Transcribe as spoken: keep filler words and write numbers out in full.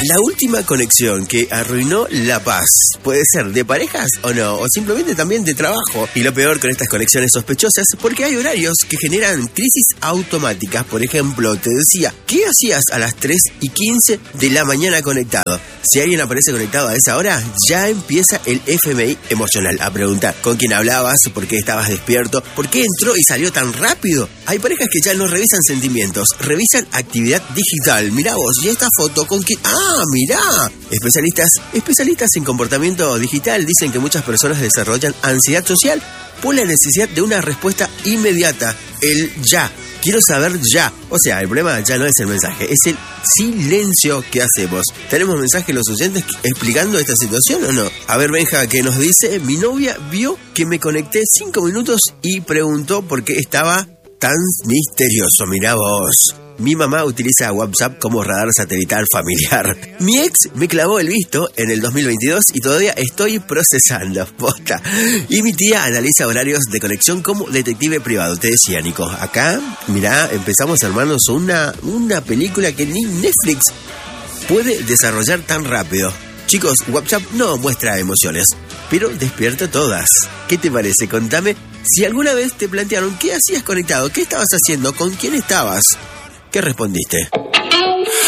La última conexión que arruinó la paz, puede ser de parejas o no, o simplemente también de trabajo. Y lo peor con estas conexiones sospechosas, porque hay horarios que generan crisis automáticas. Por ejemplo, te decía, ¿qué hacías a las tres y quince de la mañana conectado? Si alguien aparece conectado a esa hora, ya empieza el F M I emocional a preguntar con quién hablabas, por qué estabas despierto, por qué entró y salió tan rápido. Hay parejas que ya no revisan sentimientos, revisan actividad digital. Mirá vos, y esta foto con quién... ¡Ah, mirá! Especialistas, especialistas en comportamiento digital dicen que muchas personas desarrollan ansiedad social por la necesidad de una respuesta inmediata, el ya. Quiero saber ya. O sea, el problema ya no es el mensaje, es el silencio que hacemos. ¿Tenemos mensajes los oyentes explicando esta situación o no? A ver, Benja, ¿qué nos dice? Mi novia vio que me conecté cinco minutos y preguntó por qué estaba tan misterioso. Mirá vos. Mi mamá utiliza WhatsApp como radar satelital familiar. Mi ex me clavó el visto en el dos mil veintidós y todavía estoy procesando. Posta. Y mi tía analiza horarios de conexión como detective privado. Te decía, Nico, acá, mirá, empezamos a armarnos una, una película que ni Netflix puede desarrollar tan rápido. Chicos, WhatsApp no muestra emociones, pero despierta todas. ¿Qué te parece? Contame si alguna vez te plantearon qué hacías conectado, qué estabas haciendo, con quién estabas. ¿Qué respondiste?